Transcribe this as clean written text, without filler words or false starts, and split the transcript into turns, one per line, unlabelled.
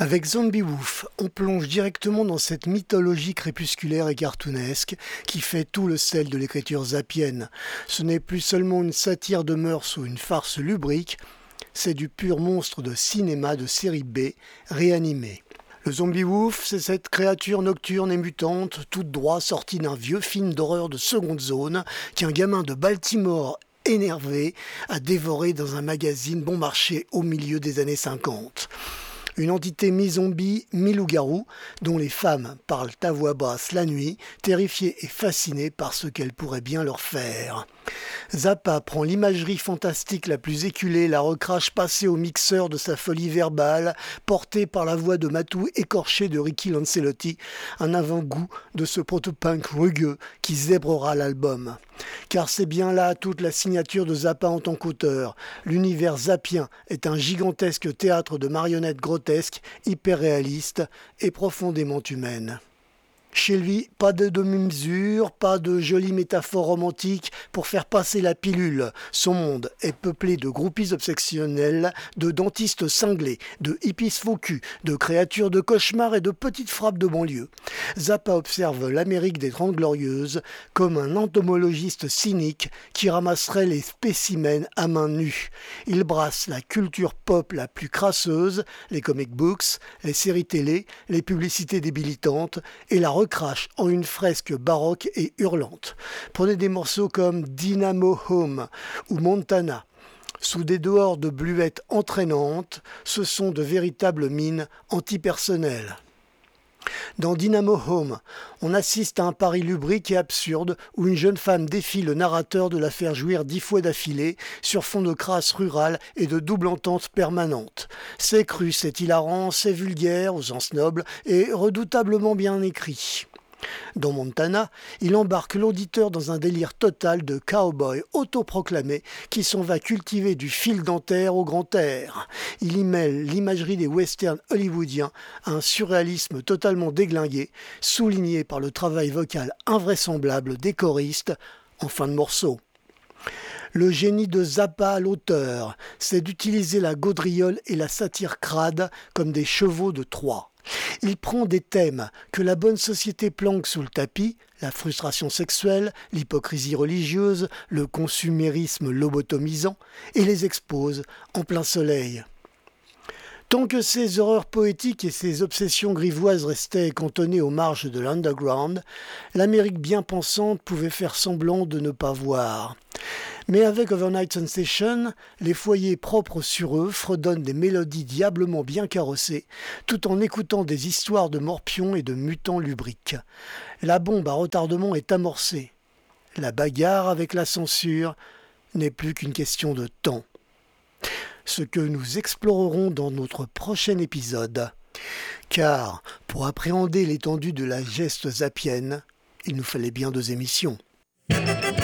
Avec Zombie Woof, on plonge directement dans cette mythologie crépusculaire et cartoonesque qui fait tout le sel de l'écriture zappienne. Ce n'est plus seulement une satire de mœurs ou une farce lubrique, c'est du pur monstre de cinéma de série B, réanimé. Le Zombie Woof, c'est cette créature nocturne et mutante, toute droit sortie d'un vieux film d'horreur de seconde zone, qu'un gamin de Baltimore énervé a dévoré dans un magazine bon marché au milieu des années 50. Une entité mi-zombie, mi-loup-garou, dont les femmes parlent à voix basse la nuit, terrifiées et fascinées par ce qu'elles pourraient bien leur faire. Zappa prend l'imagerie fantastique la plus éculée, la recrache passée au mixeur de sa folie verbale, portée par la voix de matou écorchée de Ricky Lancelotti, un avant-goût de ce proto-punk rugueux qui zébrera l'album. Car c'est bien là toute la signature de Zappa en tant qu'auteur. L'univers zappien est un gigantesque théâtre de marionnettes grotesques, hyper réalistes et profondément humaines. Chez lui, pas de demi-mesure, pas de jolies métaphores romantiques pour faire passer la pilule. Son monde est peuplé de groupies obsessionnels, de dentistes cinglés, de hippies faux cul, de créatures de cauchemar et de petites frappes de banlieue. Zappa observe l'Amérique des Trente Glorieuses comme un entomologiste cynique qui ramasserait les spécimens à main nue. Il brasse la culture pop la plus crasseuse, les comic books, les séries télé, les publicités débilitantes et la recrache en une fresque baroque et hurlante. Prenez des morceaux comme Dynamo Home ou Montana. Sous des dehors de bluettes entraînantes, ce sont de véritables mines antipersonnelles. Dans Dynamo Home, on assiste à un pari lubrique et absurde où une jeune femme défie le narrateur de la faire jouir 10 fois d'affilée sur fond de crasse rurale et de double entente permanente. C'est cru, c'est hilarant, c'est vulgaire au sens noble et redoutablement bien écrit. Dans Montana, il embarque l'auditeur dans un délire total de cow-boy autoproclamé qui s'en va cultiver du fil dentaire au grand air. Il y mêle l'imagerie des westerns hollywoodiens à un surréalisme totalement déglingué, souligné par le travail vocal invraisemblable des choristes en fin de morceau. Le génie de Zappa, l'auteur, c'est d'utiliser la gaudriole et la satire crade comme des chevaux de Troie. Il prend des thèmes que la bonne société planque sous le tapis, la frustration sexuelle, l'hypocrisie religieuse, le consumérisme lobotomisant, et les expose en plein soleil. Tant que ces horreurs poétiques et ces obsessions grivoises restaient cantonnées aux marges de l'underground, l'Amérique bien pensante pouvait faire semblant de ne pas voir. Mais avec Overnight Sensation, les foyers propres sur eux fredonnent des mélodies diablement bien carrossées, tout en écoutant des histoires de morpions et de mutants lubriques. La bombe à retardement est amorcée. La bagarre avec la censure n'est plus qu'une question de temps. Ce que nous explorerons dans notre prochain épisode. Car, pour appréhender l'étendue de la geste zappienne, il nous fallait bien 2 émissions.